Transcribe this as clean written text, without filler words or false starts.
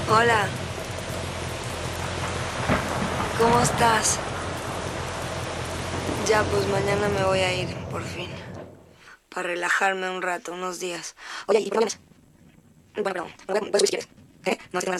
Hola, ¿cómo estás? Ya, pues mañana me voy a ir, por fin. Para relajarme un rato, unos días. Oye, ¿y por qué vienes? Bueno, pero puedes subir si quieres. ¿Qué? No, es que tengo ganas